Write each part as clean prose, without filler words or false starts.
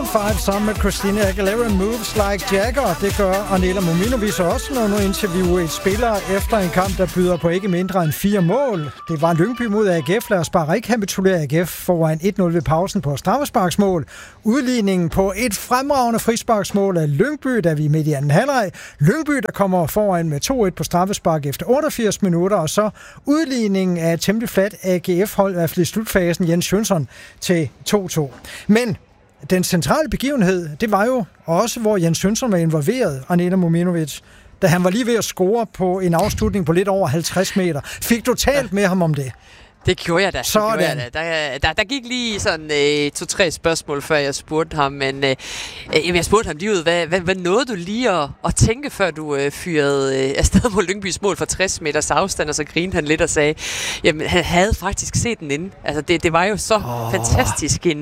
5 sammen med Christina Aguilera, Moves Like Jagger. Det gør Anela Mominovic også, når nu interviewer et spiller efter en kamp, der byder på ikke mindre end 4 mål. Det var Lyngby mod AGF. Lad os bare rekapitulere AGF foran 1-0 ved pausen på straffesparksmål. Udligningen på et fremragende frisparksmål af Lyngby, da vi er midt i anden halvleg. Lyngby, der kommer foran med 2-1 på straffespark efter 88 minutter, og så udligningen af et temmelig fladt AGF-hold, i hvert fald i slutfasen, Jens Jønsson til 2-2. Men den centrale begivenhed, det var jo også, hvor Jens Jønsson var involveret, Anela Mominovic, da han var lige ved at score på en afslutning på lidt over 50 meter. Fik du talt med ham om det? Det gjorde jeg da. Der gik lige sådan 2-3 spørgsmål, før jeg spurgte ham, men jeg spurgte ham lige ud, hvad nåede du lige at tænke, før du fyrede afsted mod Lyngbys mål for 60 meters afstand, og så grinede han lidt og sagde, jamen han havde faktisk set den inde. Altså det var jo så fantastisk en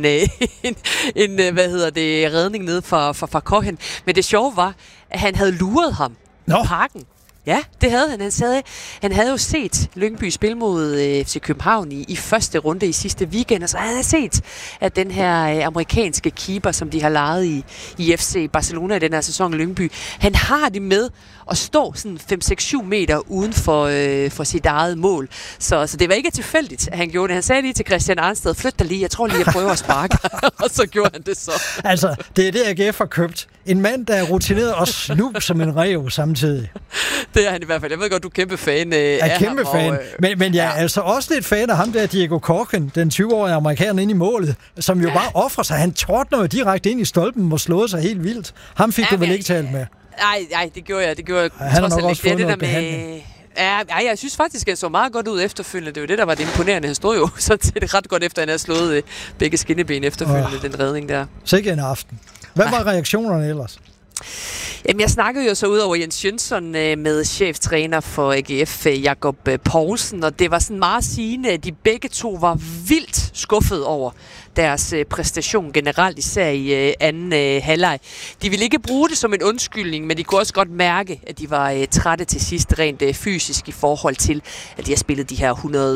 redning nede fra Kochen. Men det sjove var, at han havde luret ham i parken. Ja, det havde han. Han havde jo set Lyngby spille mod FC København i første runde i sidste weekend, og så havde han set, at den her amerikanske keeper, som de har lejet i FC Barcelona i den her sæson, Lyngby, han har det med at stå sådan 5-6-7 meter uden for sit eget mål. Så det var ikke tilfældigt, at han gjorde det. Han sagde lige til Christian Arnsted, flyt dig lige, jeg tror lige, jeg prøver at sparke. Og så gjorde han det så. Altså, det er det, AGF har købt. En mand, der er rutineret og snup som en ræv samtidig. Det er han i hvert fald. Jeg ved godt, du er kæmpe fan af kæmpe ham. Fan. Men jeg er altså også lidt fan af ham der, Diego Kochen, den 20-årige amerikaner inde i målet, som jo bare offrer sig. Han tordner jo direkte ind i stolpen og slåede sig helt vildt. Ham fik du vel ikke talt med? Nej, det gjorde jeg. Han har nok også fået noget behandling. Ja, jeg synes faktisk, at han så meget godt ud efterfølgende. Det var det, der var det imponerende. Han stod jo så til det ret godt efter, han havde slået begge skinneben efterfølgende, den redning der. Sikke en aften. Hvad var reaktionerne ellers? Jamen, jeg snakkede jo så ud over Jens Jønsson med cheftræner for AGF, Jakob Poulsen, og det var sådan meget sigende, at de begge to var vildt skuffet over deres præstation generelt, især i anden halvleg. De ville ikke bruge det som en undskyldning, men de kunne også godt mærke, at de var trætte til sidst rent fysisk i forhold til, at de har spillet de her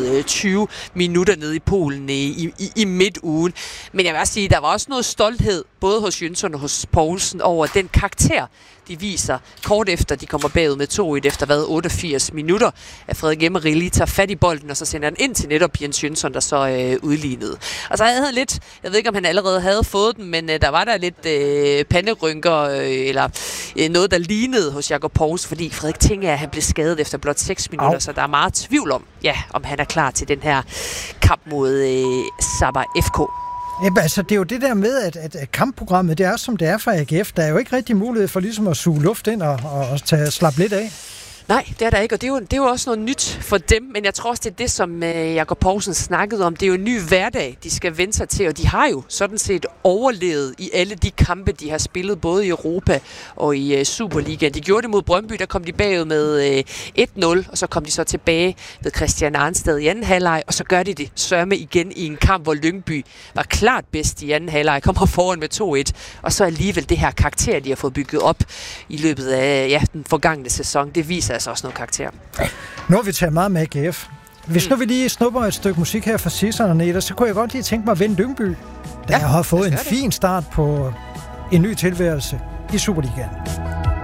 120 minutter nede i Polen i midtugen. Men jeg vil også sige, at der var også noget stolthed, både hos Jønsson og hos Poulsen, over den karakter, de viser kort efter, de kommer bagud med 2-1 efter 88 minutter, at Frederik Emery lige tager fat i bolden, og så sender den ind til netop Jens Jønsson, der så udlignede. Og så havde han lidt, jeg ved ikke om han allerede havde fået den, men der var der lidt panderynker, eller noget, der lignede hos Jakob Poulsen, fordi Frederik tænker, at han blev skadet efter blot 6 minutter, så der er meget tvivl om han er klar til den her kamp mod Sabah FK. Ja, altså, det er jo det der med, at kampprogrammet, det er som det er for AGF. Der er jo ikke rigtig mulighed for ligesom at suge luft ind og slappe lidt af. Nej, det er der ikke, og det er jo også noget nyt for dem, men jeg tror også, det er det, som Jakob Poulsen snakkede om. Det er jo en ny hverdag, de skal vende sig til, og de har jo sådan set overlevet i alle de kampe, de har spillet, både i Europa og i Superligaen. De gjorde det mod Brøndby, der kom de bagud med 1-0, og så kom de så tilbage ved Christian Arnsted i anden halvleg, og så gør de det sørme igen i en kamp, hvor Lyngby var klart bedst i anden halvleg, kommer foran med 2-1, og så alligevel det her karakter, de har fået bygget op i løbet af den forgangne sæson, det viser altså også noget karakter. Nu har vi taget meget med AGF. Hvis nu vi lige snupper et stykke musik her fra Sisson og Neda, så kunne jeg godt lige tænke mig at vende Lyngby, der har fået en fin start på en ny tilværelse i Superligaen.